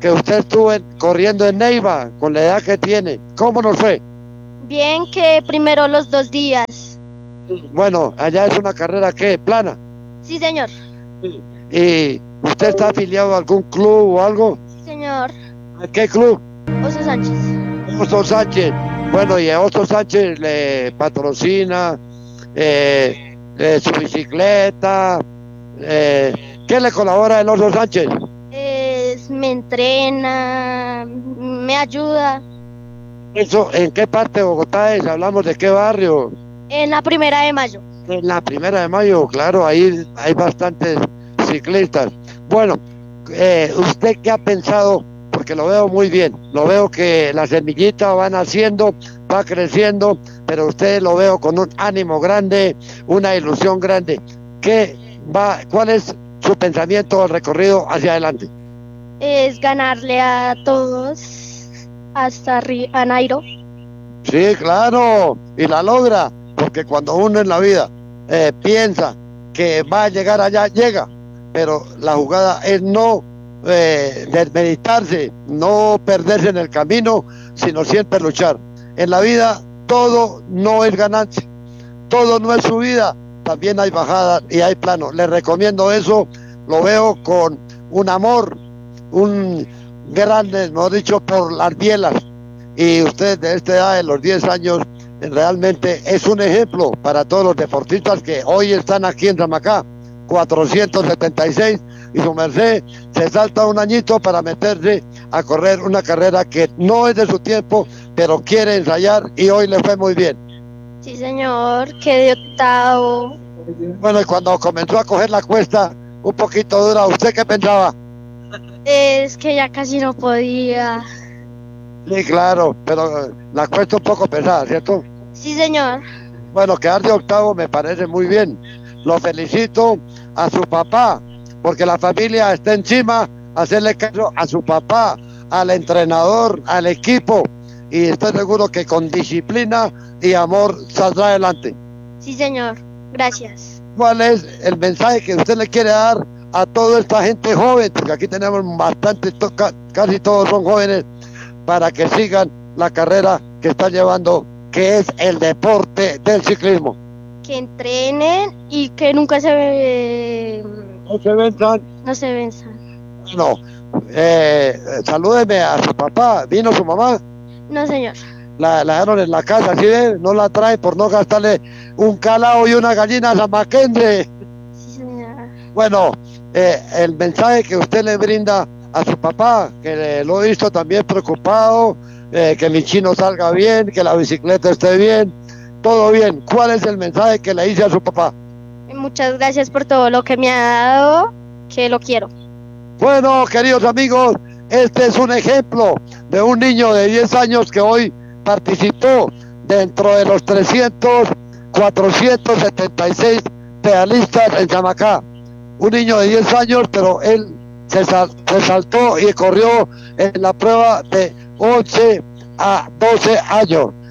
que usted estuvo corriendo en Neiva con la edad que tiene. ¿Cómo nos fue? Bien, que primero los 2 días. Bueno, allá es una carrera que plana. Sí, señor. ¿Y usted está afiliado a algún club o algo? Sí, señor. ¿A qué club? Oso Sánchez. Oso Sánchez. Bueno, y a Oso Sánchez le patrocina su bicicleta. ¿Qué le colabora el Oso Sánchez? Me entrena, me ayuda. ¿Eso en qué parte de Bogotá es? ¿Hablamos de qué barrio? En la 1 de Mayo. En la 1 de Mayo, claro, ahí hay bastantes ciclistas. Bueno, ¿usted qué ha pensado? Porque lo veo muy bien, lo veo que la semillita va naciendo, va creciendo, pero usted lo veo con un ánimo grande, una ilusión grande. ¿Cuál es su pensamiento al recorrido hacia adelante? Es ganarle a todos hasta a Nairo. Sí, claro, y la logra, porque cuando uno en la vida piensa que va a llegar allá, llega, pero la jugada es no desmeditarse, no perderse en el camino, sino siempre luchar. En la vida todo no es ganancia, todo no es subida, también hay bajadas y hay planos. Les recomiendo eso, lo veo con un amor, un grande, mejor dicho, por las bielas. Y usted de esta edad, de los 10 años, realmente es un ejemplo para todos los deportistas que hoy están aquí en Ramacá, 476, y su merced se salta un añito para meterse a correr una carrera que no es de su tiempo, pero quiere ensayar y hoy le fue muy bien. Sí, señor, quedé octavo. Bueno, y cuando comenzó a coger la cuesta un poquito dura, ¿usted qué pensaba? Es que ya casi no podía. Sí, claro, pero la cuesta un poco pesada, ¿cierto? Sí, señor. Bueno, quedar de octavo me parece muy bien. Lo felicito a su papá, porque la familia está encima, hacerle caso a su papá, al entrenador, al equipo, y estoy seguro que con disciplina y amor saldrá adelante. Sí, señor. Gracias. ¿Cuál es el mensaje que usted le quiere dar a toda esta gente joven? Porque aquí tenemos bastantes, casi todos son jóvenes, para que sigan la carrera que está llevando, que es el deporte del ciclismo. Que entrenen y que nunca No se venzan. no se venzan. No, salúdeme a su papá. ¿Vino su mamá? No, señor. La dejaron en la casa, ¿sí ven? No la trae por no gastarle un calao y una gallina a San Mackenzie. Sí, señor. Bueno, el mensaje que usted le brinda a su papá, que lo he visto también preocupado, que mi chino salga bien, que la bicicleta esté bien, todo bien. ¿Cuál es el mensaje que le dice a su papá? Muchas gracias por todo lo que me ha dado, que lo quiero. Bueno, queridos amigos, este es un ejemplo de un niño de 10 años que hoy participó dentro de los 476 pedalistas en Chamacá. Un niño de 10 años, pero él se saltó y corrió en la prueba de 11 a 12 años.